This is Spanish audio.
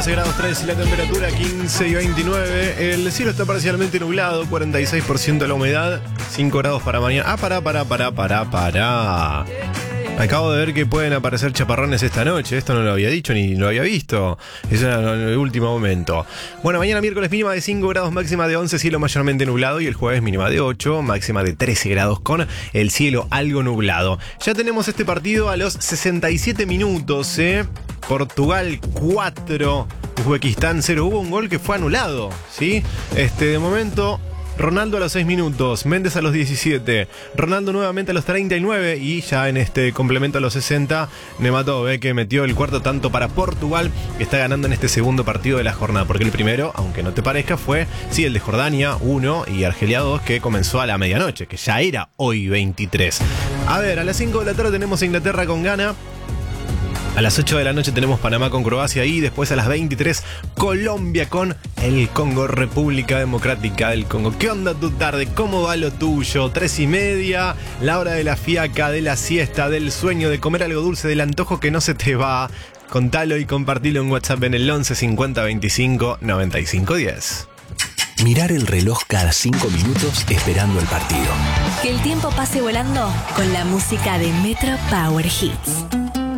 12 grados 3 y la temperatura 15 y 29. El cielo está parcialmente nublado, 46% la humedad, 5 grados para mañana. Pará. Acabo de ver que pueden aparecer chaparrones esta noche. Esto no lo había dicho ni lo había visto. Eso era en el último momento. Bueno, mañana miércoles mínima de 5 grados, máxima de 11, cielo mayormente nublado. Y el jueves mínima de 8, máxima de 13 grados con el cielo algo nublado. Ya tenemos este partido a los 67 minutos. Portugal 4, Uzbekistán 0. Hubo un gol que fue anulado, ¿sí? De momento... Ronaldo a los 6 minutos, Méndez a los 17, Ronaldo nuevamente a los 39 y ya en este complemento a los 60, Nematov, que metió el cuarto tanto para Portugal, que está ganando en este segundo partido de la jornada, porque el primero, aunque no te parezca, fue, sí, el de Jordania 1 y Argelia 2, que comenzó a la medianoche, que ya era hoy 23. A ver, a las 5 de la tarde tenemos a Inglaterra con Ghana. A las 8 de la noche tenemos Panamá con Croacia y después a las 23 Colombia con el Congo, República Democrática del Congo. ¿Qué onda tu tarde? ¿Cómo va lo tuyo? 3:30, la hora de la fiaca, de la siesta, del sueño, de comer algo dulce, del antojo que no se te va. Contalo y compartilo en WhatsApp en el 11 50 25 95 10. Mirar el reloj cada 5 minutos esperando el partido. Que el tiempo pase volando con la música de Metro Power Hits.